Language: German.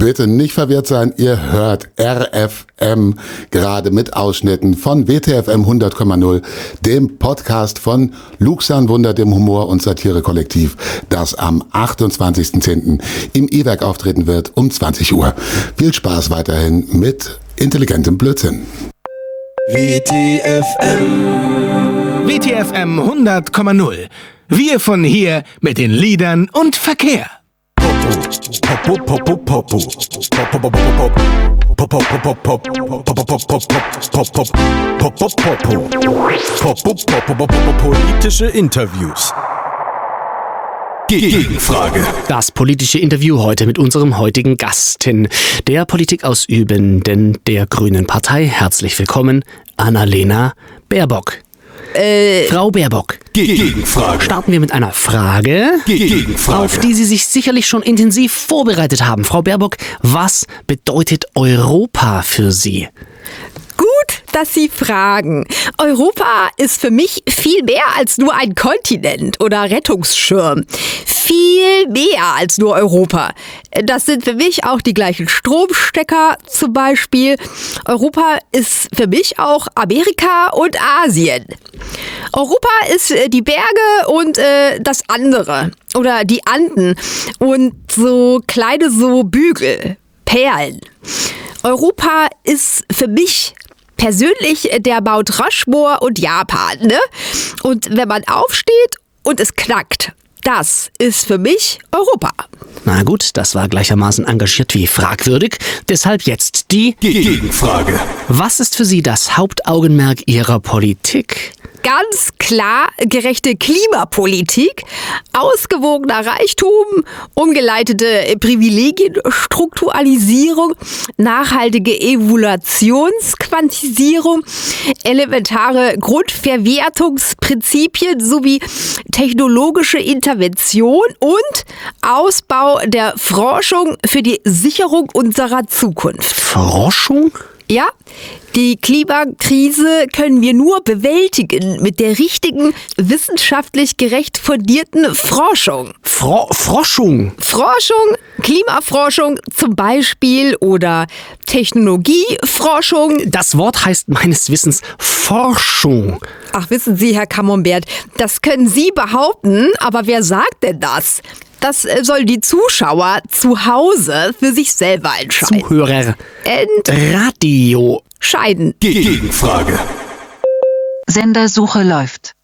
Bitte nicht verwirrt sein, ihr hört RFM gerade mit Ausschnitten von WTFM 100,0, dem Podcast von Luxan Wunder, dem Humor- und Satire-Kollektiv, das am 28.10. im E-Werk auftreten wird um 20 Uhr. Viel Spaß weiterhin mit intelligentem Blödsinn. WTFM 100,0. Wir von hier mit den Liedern und Verkehr. Politische Interviews. Gegenfrage. Das politische Interview heute mit unserem heutigen Gastin, der Politikausübenden der Grünen Partei. Herzlich willkommen, Annalena Baerbock. Frau Baerbock. Gegenfrage. Starten wir mit einer Frage, Gegenfrage. auf die Sie sich sicherlich schon intensiv vorbereitet haben. Frau Baerbock, was bedeutet Europa für Sie? Gut, dass Sie fragen. Europa ist für mich viel mehr als nur ein Kontinent oder Rettungsschirm. Viel mehr als nur Europa. Das sind für mich auch die gleichen Stromstecker zum Beispiel. Europa ist für mich auch Amerika und Asien. Europa ist die Berge und das andere. Oder die Anden und so kleine so Bügel, Perlen. Europa ist für mich persönlich der Mount Rushmore und Japan, ne? Und wenn man aufsteht und es knackt, das ist für mich Europa. Na gut, das war gleichermaßen engagiert wie fragwürdig. Deshalb jetzt die Gegenfrage. Was ist für Sie das Hauptaugenmerk Ihrer Politik? Ganz klar gerechte Klimapolitik, ausgewogener Reichtum, umgeleitete Privilegienstrukturalisierung, nachhaltige Evaluationsquantisierung, elementare Grundverwertungsprinzipien sowie technologische Intervention und Ausbau der Forschung für die Sicherung unserer Zukunft. Forschung? Ja, die Klimakrise können wir nur bewältigen mit der richtigen, wissenschaftlich gerecht fundierten Forschung. Forschung? Forschung, Klimaforschung zum Beispiel oder Technologieforschung. Das Wort heißt meines Wissens Forschung. Ach, wissen Sie, Herr Camembert, das können Sie behaupten, aber wer sagt denn das? Das soll die Zuschauer zu Hause für sich selber entscheiden. Zuhörer. Radio. Entscheiden. Gegenfrage. Sendersuche läuft.